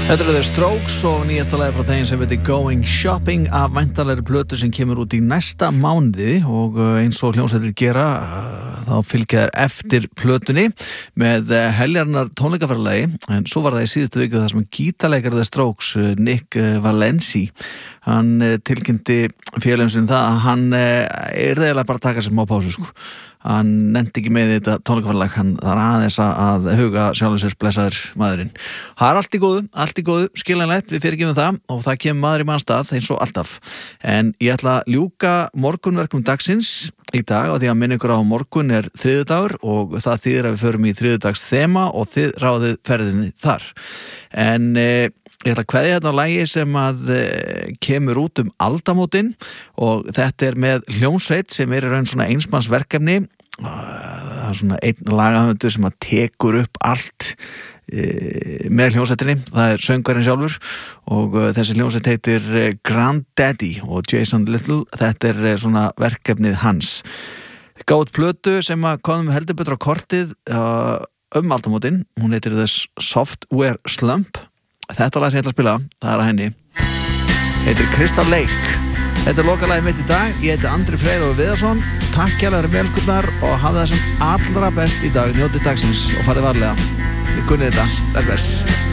Þetta eru The Strokes og nýjasta lagi frá þeim sem heitir Going Shopping af væntanlegri plötu sem kemur út í næsta mánuði og eins og hljómsveitir gera þá fylgja þær eftir plötunni með heljarnar tónleikaferðalagi en svo var það í síðustu viku þar sem gítarleikari The Strokes, Nick Valenci hann tilkynnti félagum sinni það að hann eiginlega bara að taka sér smá pásu sko. Hann nefndi ekki með þetta tónleikaferðalag, hann þarf aðeins að huga sjálfum sér blessaður maðurinn. Það er allt í góðu, skiljanlegt, við fyrirgefum það og það kemur maður í mannstað eins og alltaf. En ég ætla að ljúka morgunverkum dagsins í dag og því að minna ykkur á morgun er þriðjudagur og það þýðir að við förum í þriðjudags þema og þið ráðið ferðinni þar. En ég ætla að kveðja hérna á lagi sem að kemur út aldamótin og þetta er með hljómsveit sem er í raun svona einsmannsverkefni. Það er svona einn lagahöfundur sem að tekur upp allt með hljómsveitinni, það er söngvarinn sjálfur og þessi hljómsveit heitir Granddaddy og Jason Little, þetta er svona verkefnið hans. Gátt plötu sem að komum heldur betur á kortið aldamótin, hún heitir The Software Slump. Þetta lag sem ég ætla að spila, það er að henni heitir Crystal Lake. Þetta er lokalagið mitt í dag. Ég heiti Andri Freyr Viðarsson. Takk kærlega fyrir velkurnar og hafið það sem allra best í dag. Njótið dagsins og farið varlega. Við kunnið þetta. Bless.